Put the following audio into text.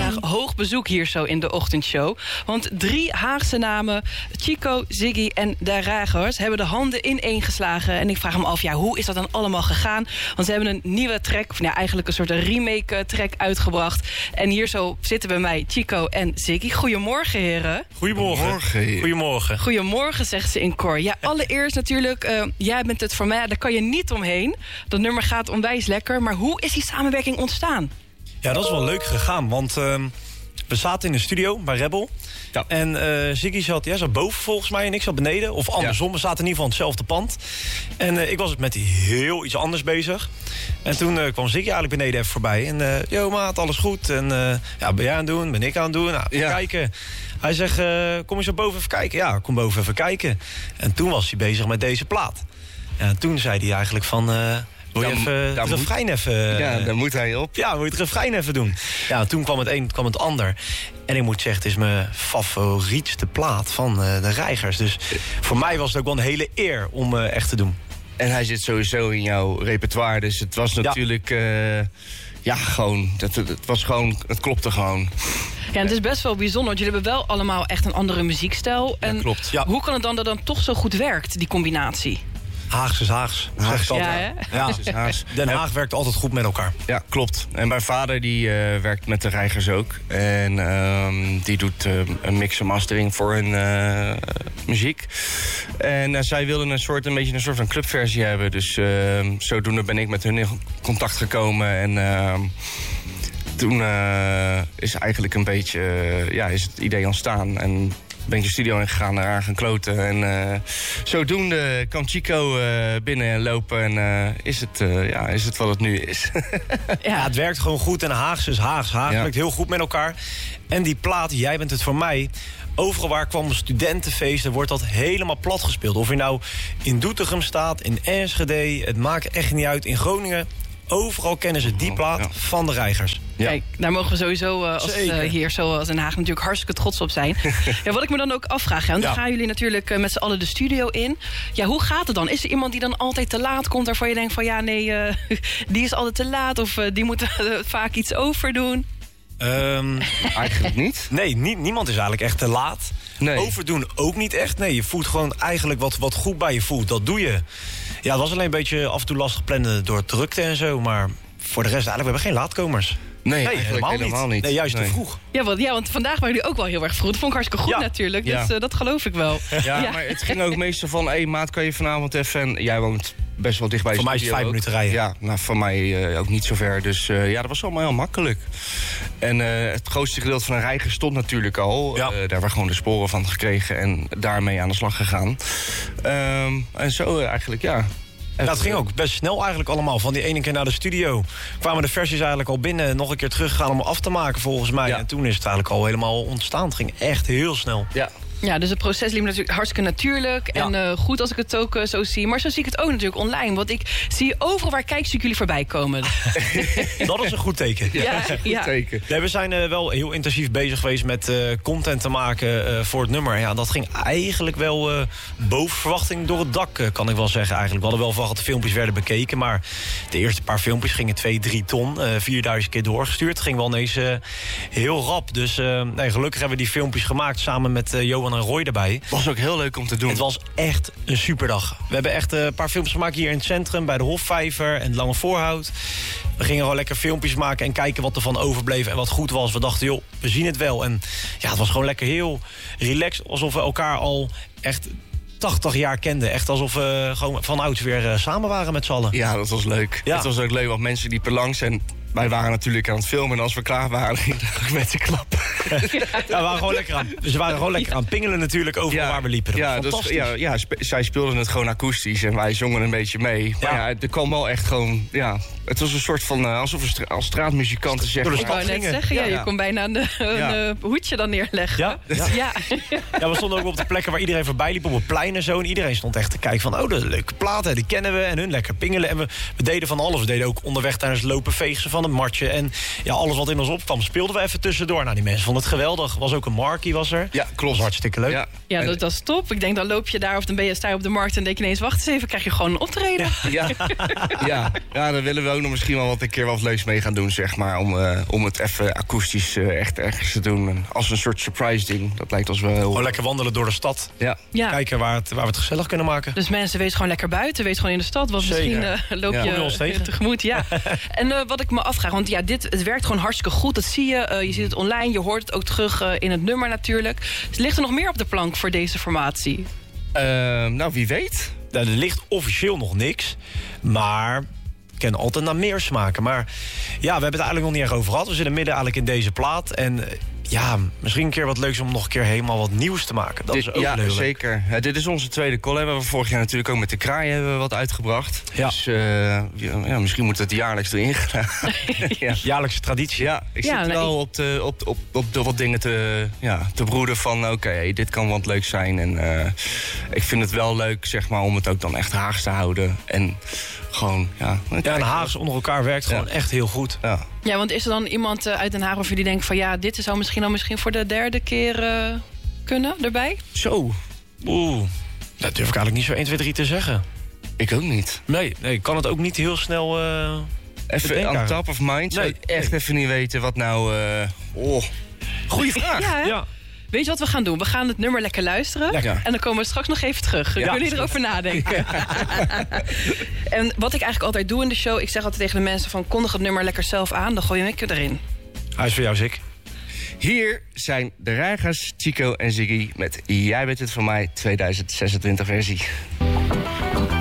vandaag hoog bezoek hier zo in de ochtendshow. Want 3 Haagse namen, Chico, Ziggy en De Reigers, hebben de handen ineengeslagen. En ik vraag me af, hoe is dat dan allemaal gegaan? Want ze hebben een nieuwe track, of eigenlijk een soort remake track uitgebracht. En hier zo zitten bij mij Chico en Ziggy. Goedemorgen, heren. Goedemorgen. Goedemorgen, zegt ze in koor. Ja, allereerst natuurlijk, jij bent het voor mij, daar kan je niet omheen. Dat nummer gaat onwijs lekker, maar hoe is die samenwerking ontstaan? Ja, dat is wel leuk gegaan, want we zaten in de studio bij Rebel. Ja. En Ziggy zat boven volgens mij en ik zat beneden. Of andersom, we zaten in ieder geval in hetzelfde pand. En ik was met heel iets anders bezig. En toen kwam Ziggy eigenlijk beneden even voorbij. En yo maat, alles goed? En ben jij aan het doen? Ben ik aan het doen? Nou, even kijken. Hij zegt, kom eens boven even kijken. Ja, kom boven even kijken. En toen was hij bezig met deze plaat. En toen zei hij eigenlijk van... wil je even het refrein even... Ja, daar moet hij op. Ja, wil je het refrein even doen? Ja, toen kwam het een, kwam het ander. En ik moet zeggen, het is mijn favorietste plaat van De Reigers. Dus voor mij was het ook wel een hele eer om echt te doen. En hij zit sowieso in jouw repertoire. Dus het was natuurlijk... Het klopte gewoon. Ja, het is best wel bijzonder, want jullie hebben wel allemaal echt een andere muziekstijl. En klopt. Ja. Hoe kan het dan dat dan toch zo goed werkt, die combinatie? Haags is Haags. Den Haag werkt altijd goed met elkaar. Ja, klopt. En mijn vader die werkt met De Reigers ook. En die doet een mix en mastering voor hun muziek. En zij wilden een soort van clubversie hebben. Dus zodoende ben ik met hun in contact gekomen. En toen is eigenlijk een beetje is het idee ontstaan. En ben ik de studio ingegaan, eraan gaan kloten. En zodoende kwam Chico binnen en lopen. En is het wat het nu is. Ja, het werkt gewoon goed. En Haags is Haags. Haag werkt heel goed met elkaar. En die plaat, Jij bent het voor mij... Overal waar kwam een studentenfeesten, wordt dat helemaal plat gespeeld. Of je nou in Doetinchem staat, in Enschede... het maakt echt niet uit, in Groningen... Overal kennen ze die plaat van De Reigers. Ja. Kijk, daar mogen we sowieso hier zoals Den Haag natuurlijk hartstikke trots op zijn. Wat ik me dan ook afvraag, want dan gaan jullie natuurlijk met z'n allen de studio in. Ja, hoe gaat het dan? Is er iemand die dan altijd te laat komt waarvan je denkt van die is altijd te laat of die moet vaak iets overdoen? Eigenlijk niet. Nee, niemand is eigenlijk echt te laat. Nee. Overdoen ook niet echt. Nee, je voelt gewoon eigenlijk wat goed bij je voelt. Dat doe je. Ja, het was alleen een beetje af en toe lastig plannen door drukte en zo. Maar voor de rest eigenlijk, we hebben geen laatkomers. Nee, helemaal niet. Nee, juist te vroeg. Ja, want vandaag waren jullie ook wel heel erg vroeg. Dat vond ik hartstikke goed natuurlijk. Dus dat geloof ik wel. Ja, maar het ging ook meestal van... maat, kan je vanavond even... En jij woont best wel dichtbij. Voor mij is het 5 minuten rijden. Ja, nou, voor mij ook niet zo ver. Dus dat was allemaal heel makkelijk. En het grootste gedeelte van een Reiger stond natuurlijk al. Daar hebben we gewoon de sporen van gekregen. En daarmee aan de slag gegaan. En zo eigenlijk, Ja, het ging ook best snel eigenlijk allemaal. Van die ene keer naar de studio kwamen de versies eigenlijk al binnen. Nog een keer teruggegaan om af te maken volgens mij. Ja. En toen is het eigenlijk al helemaal ontstaan. Het ging echt heel snel. Ja, dus het proces liep natuurlijk hartstikke natuurlijk. En goed als ik het ook zo zie. Maar zo zie ik het ook natuurlijk online. Want ik zie overal waar kijk, zie ik jullie voorbij komen. Dat is een goed teken. Ja. Teken. Nee, we zijn wel heel intensief bezig geweest met content te maken voor het nummer. Ja, dat ging eigenlijk wel boven verwachting door het dak, kan ik wel zeggen eigenlijk. We hadden wel verwacht dat de filmpjes werden bekeken. Maar de eerste paar filmpjes gingen 2-3 ton. 4000 keer doorgestuurd. Het ging wel ineens heel rap. Dus gelukkig hebben we die filmpjes gemaakt samen met Johan en Roy erbij. Was ook heel leuk om te doen. Het was echt een superdag. We hebben echt een paar filmpjes gemaakt hier in het centrum... bij de Hofvijver en het Lange Voorhout. We gingen gewoon lekker filmpjes maken en kijken wat er van overbleef... en wat goed was. We dachten, joh, we zien het wel. En ja, het was gewoon lekker heel relaxed... alsof we elkaar al echt 80 jaar kenden. Echt alsof we gewoon van ouds weer samen waren met z'n allen. Ja, dat was leuk. Ja. Het was ook leuk, want mensen liepen langs... en wij waren natuurlijk aan het filmen en als we klaar waren, gingen we met de klap. We waren gewoon lekker aan pingelen natuurlijk overal waar we liepen. Zij speelden het gewoon akoestisch en wij zongen een beetje mee. Maar er kwam wel echt gewoon, het was een soort van, alsof we als straatmuzikanten zeggen. Ik wou net zeggen, je kon bijna een hoedje dan neerleggen. Ja, we stonden ook op de plekken waar iedereen voorbij liep, op het plein en zo. En iedereen stond echt te kijken van, dat is een leuke plaat, die kennen we. En hun lekker pingelen. En we deden van alles. We deden ook onderweg tijdens het lopen veegsen van een matje. En alles wat in ons opkwam, speelden we even tussendoor. Nou, die mensen vonden het geweldig. Was ook een Markie, was er. Ja, klopt. Hartstikke leuk. Ja, dat is top. Ik denk, dan loop je daar of dan sta je op de markt en denk je ineens, wacht eens even, krijg je gewoon een optreden. Ja, dat willen we ook nog misschien wel een keer wat leuks mee gaan doen, zeg maar. Om het even akoestisch echt ergens te doen. En als een soort surprise ding. Dat lijkt ons wel heel... Gewoon lekker wandelen door de stad. Ja. Kijken waar we het gezellig kunnen maken. Dus mensen, wees gewoon lekker buiten. Wees gewoon in de stad. Want misschien loop je ons tegen. tegemoet. Ja. En wat ik me afvraag, want ja, het werkt gewoon hartstikke goed. Dat zie je. Je ziet het online. Je hoort het ook terug in het nummer natuurlijk. Dus ligt er nog meer op de plank voor deze formatie? Nou, wie weet. Er ligt officieel nog niks. Maar we kunnen altijd naar meer smaken. Maar ja, we hebben het eigenlijk nog niet erg over gehad. We zitten midden eigenlijk in deze plaat. En ja, misschien een keer wat leuks om nog een keer helemaal wat nieuws te maken. Dat is ook ja, leuk. Zeker. Dit is onze tweede collab. We hebben vorig jaar natuurlijk ook met de Kraai hebben we wat uitgebracht. Ja. Dus misschien moet het jaarlijks erin gaan. Ja. Jaarlijkse traditie. Ja, ik zit wel op de wat dingen te broeden van... oké, dit kan wat leuk zijn. En ik vind het wel leuk, zeg maar, om het ook dan echt Haags te houden. En gewoon, en Haags onder elkaar werkt gewoon echt heel goed. Ja, want is er dan iemand uit Den Haag waarvan jullie denken van... ja, dit zou misschien voor de derde keer kunnen erbij? Zo. Dat durf ik eigenlijk niet zo 1, 2, 3 te zeggen. Ik ook niet. Nee, ik kan het ook niet heel snel even on top of mind. Zou ik echt even niet weten wat nou... Goeie vraag. Ja. Weet je wat we gaan doen? We gaan het nummer lekker luisteren. Lekker. En dan komen we straks nog even terug. Kunnen jullie erover nadenken? En wat ik eigenlijk altijd doe in de show... ik zeg altijd tegen de mensen van... kondig het nummer lekker zelf aan, dan gooi je hem erin. Hij is voor jou, Zik. Hier zijn de Ragers, Chico en Ziggy... met Jij bent het van mij 2026 versie.